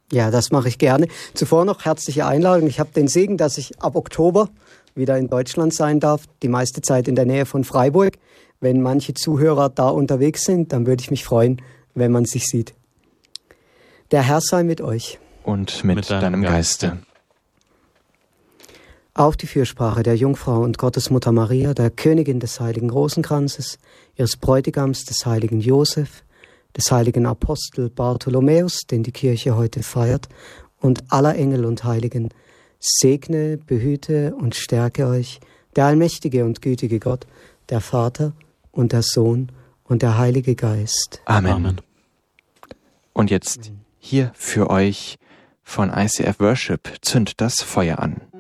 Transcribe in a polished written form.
Ja, das mache ich gerne. Zuvor noch herzliche Einladung. Ich habe den Segen, dass ich ab Oktober wieder in Deutschland sein darf, die meiste Zeit in der Nähe von Freiburg. Wenn manche Zuhörer da unterwegs sind, dann würde ich mich freuen, wenn man sich sieht. Der Herr sei mit euch. Und mit deinem Geiste. Auf die Fürsprache der Jungfrau und Gottesmutter Maria, der Königin des heiligen Rosenkranzes, ihres Bräutigams, des heiligen Josef, des heiligen Apostel Bartholomäus, den die Kirche heute feiert, und aller Engel und Heiligen, segne, behüte und stärke euch der allmächtige und gütige Gott, der Vater und der Sohn und der Heilige Geist. Amen. Und jetzt hier für euch von ICF Worship, zündet das Feuer an.